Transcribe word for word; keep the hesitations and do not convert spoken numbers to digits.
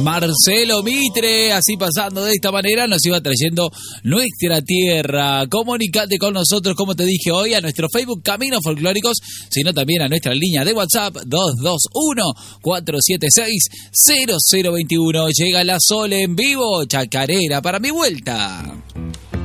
Marcelo Mitre, así pasando de esta manera, nos iba trayendo nuestra tierra. Comunicate con nosotros, como te dije hoy, a nuestro Facebook Caminos Folclóricos, sino también a nuestra línea de WhatsApp dos dos uno, cuatro siete seis, cero cero dos uno. Llega la Sole en vivo, chacarera para mi vuelta.